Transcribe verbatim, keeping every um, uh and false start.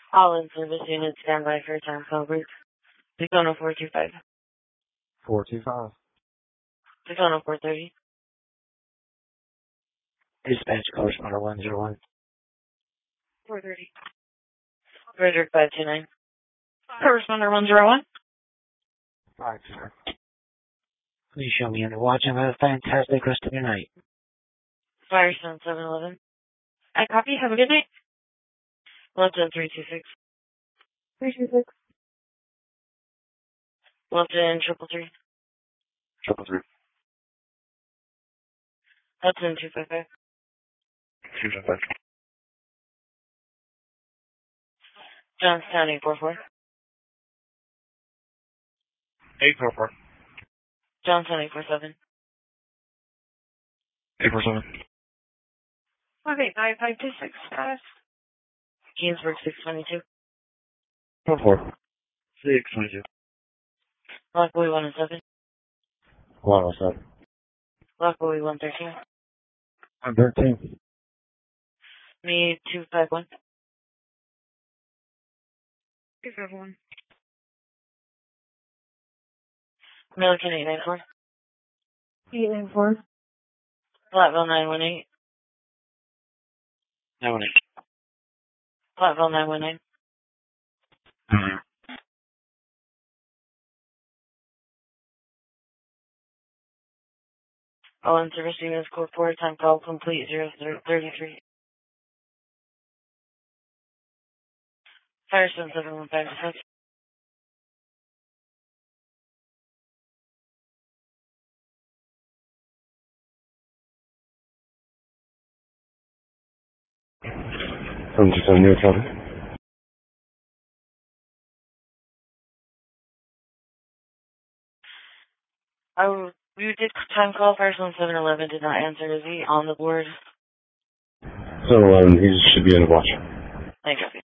All in service units stand by for time call group. Dakota four two five. four two five. Dakota four thirty. Dispatch correspondent one zero one. four thirty. Frederick five two nine. Correspondent one zero one. Five, sir. Please show me under watch and have a fantastic rest of your night. Firestone seven eleven. I copy. Have a good night. London three two six. three two six. London triple three. Triple three. Hudson two five five. Two five five. Johnstown eight four four. Eight four four. Johnstown eight four seven. Eight four seven. Okay, five five two six. Got it. Keensburg six twenty two. Four four. Six twenty two. Lockaway one oh seven. one oh seven. Lockaway one thirteen. one thirteen. Me two five one. two five one. Milliken eight nine four. eight nine four. Platteville nine one eight. Nine one eight. Platteville nine one nine. Mm-hmm. All in service units code four. Time call complete zero thirty three. Firestone seven one five six. Seven two seven, New York County. Oh, you did time call. Firestone seven eleven did not answer. Is he on the board? seven eleven, he should be in the watch. Thank you.